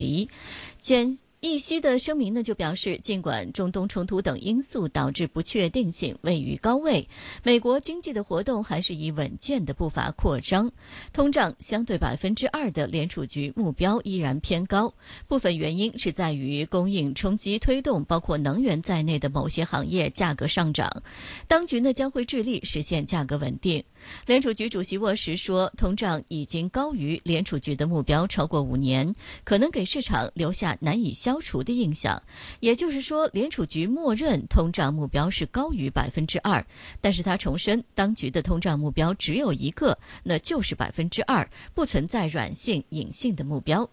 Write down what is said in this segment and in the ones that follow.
简易西的声明呢就表示，尽管中东冲突等因素导致不确定性位于高位，美国经济的活动还是以稳健的步伐扩张，通胀相对2%的联储局目标依然偏高，部分原因是在于供应冲击推动包括能源在内的某些行业价格上涨，当局呢将会致力实现价格稳定。联储局主席沃什说，通胀已经高于联储局的目标超过5年，可能给市场留下难以消除的印象。也就是说，联储局默认通胀目标是高于2%，但是他重申，当局的通胀目标只有一个，那就是2%，不存在软性、隐性的目标。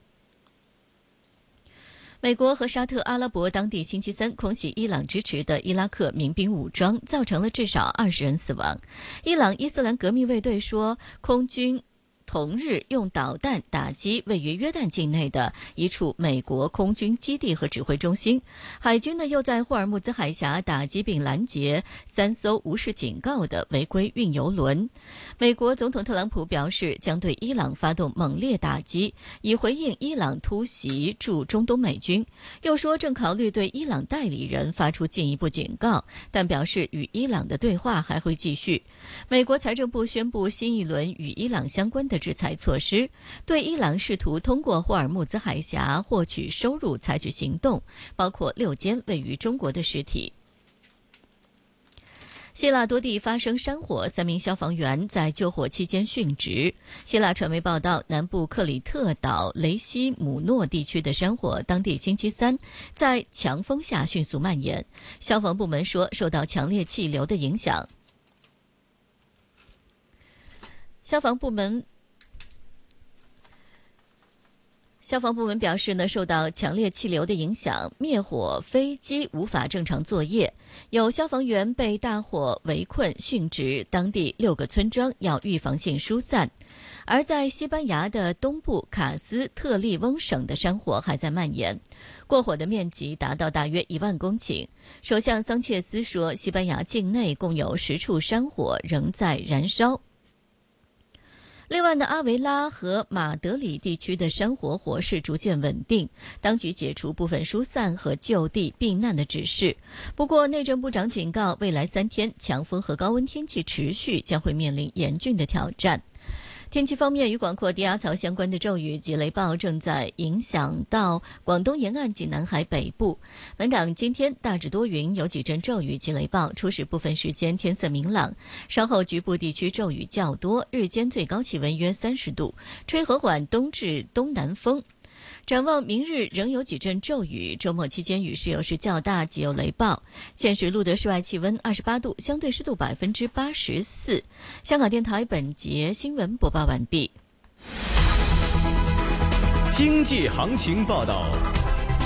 美国和沙特阿拉伯当地星期三空袭伊朗支持的伊拉克民兵武装，造成了至少20人死亡。伊朗伊斯兰革命卫队说，空军同日用导弹打击位于约旦境内的一处美国空军基地和指挥中心，海军呢又在霍尔木兹海峡打击并拦截3艘无视警告的违规运油轮。美国总统特朗普表示，将对伊朗发动猛烈打击，以回应伊朗突袭驻中东美军，又说正考虑对伊朗代理人发出进一步警告，但表示与伊朗的对话还会继续。美国财政部宣布新一轮与伊朗相关的制裁措施，对伊朗试图通过霍尔木兹海峡获取收入采取行动，包括6间位于中国的实体。希腊多地发生山火，3名消防员在救火期间殉职。希腊传媒报道，南部克里特岛雷西姆诺地区的山火，当地星期三在强风下迅速蔓延。消防部门说，受到强烈气流的影响，消防部门表示呢，受到强烈气流的影响，灭火飞机无法正常作业，有消防员被大火围困殉职，当地6个村庄要预防性疏散。而在西班牙的东部卡斯特利翁省的山火还在蔓延，过火的面积达到大约1万公顷。首相桑切斯说，西班牙境内共有10处山火仍在燃烧。另外呢，阿维拉和马德里地区的山火火势逐渐稳定，当局解除部分疏散和就地避难的指示。不过，内政部长警告，未来3天强风和高温天气持续，将会面临严峻的挑战。天气方面，与广阔低压槽相关的骤雨及雷暴正在影响到广东沿岸及南海北部。本港今天大致多云，有几阵骤雨及雷暴，初时部分时间天色明朗，稍后局部地区骤雨较多，日间最高气温约30度，吹和缓东至东南风。展望明日仍有几阵骤雨，周末期间雨势有时较大，及有雷暴。现时录得室外气温28度，相对湿度84%。香港电台本节新闻播报完毕。 经济行情报道。